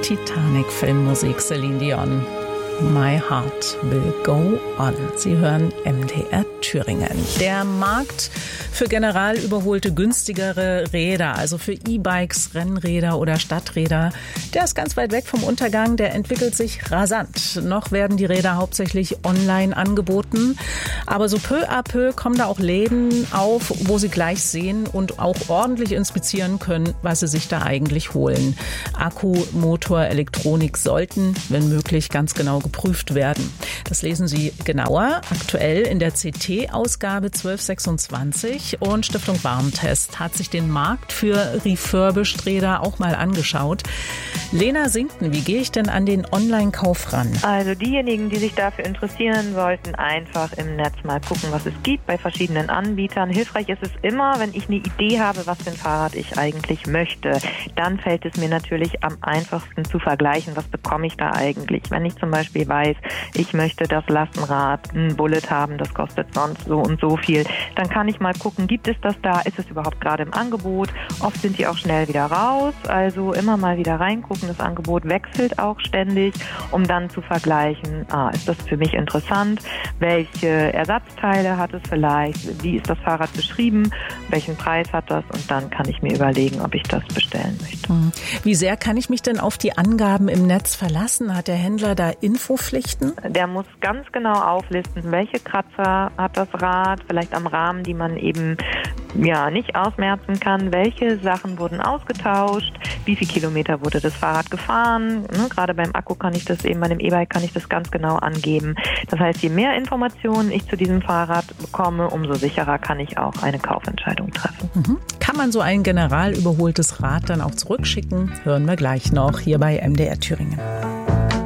Titanic-Filmmusik, Celine Dion. My Heart Will Go On. Sie hören MDR Thüringen. Der Markt für general überholte, günstigere Räder, also für E-Bikes, Rennräder oder Stadträder, der ist ganz weit weg vom Untergang, der entwickelt sich rasant. Noch werden die Räder hauptsächlich online angeboten, aber so peu à peu kommen da auch Läden auf, wo sie gleich sehen und auch ordentlich inspizieren können, was sie sich da eigentlich holen. Akku, Motor, Elektronik sollten, wenn möglich, ganz genau geprüft werden. Das lesen Sie genauer aktuell in der CT-Ausgabe 1226 und Stiftung Warentest hat sich den Markt für Refurbished-Räder auch mal angeschaut. Lena Sinkten, wie gehe ich denn an den Online-Kauf ran? Also diejenigen, die sich dafür interessieren, sollten einfach im Netz mal gucken, was es gibt bei verschiedenen Anbietern. Hilfreich ist es immer, wenn ich eine Idee habe, was für ein Fahrrad ich eigentlich möchte. Dann fällt es mir natürlich am einfachsten zu vergleichen, was bekomme ich da eigentlich. Wenn ich zum Beispiel weiß, ich möchte das Lastenrad, ein Bullet haben, das kostet sonst so und so viel, dann kann ich mal gucken, gibt es das da, ist es überhaupt gerade im Angebot? Oft sind die auch schnell wieder raus, also immer mal wieder reingucken, das Angebot wechselt auch ständig, um dann zu vergleichen, ist das für mich interessant, welche Ersatzteile hat es vielleicht, wie ist das Fahrrad beschrieben, welchen Preis hat das und dann kann ich mir überlegen, ob ich das bestellen möchte. Wie sehr kann ich mich denn auf die Angaben im Netz verlassen? Hat der Händler da Infopflichten? Der muss ganz genau auflisten, welche Kratzer hat das Rad, vielleicht am Rahmen, die man eben nicht ausmerzen kann, welche Sachen wurden ausgetauscht, wie viele Kilometer wurde das Fahrrad gefahren. Gerade beim Akku kann ich das eben, bei dem E-Bike kann ich das ganz genau angeben. Das heißt, je mehr Informationen ich zu diesem Fahrrad bekomme, umso sicherer kann ich auch eine Kaufentscheidung treffen. Kann man so ein general überholtes Rad dann auch zurückschicken? Hören wir gleich noch hier bei MDR Thüringen.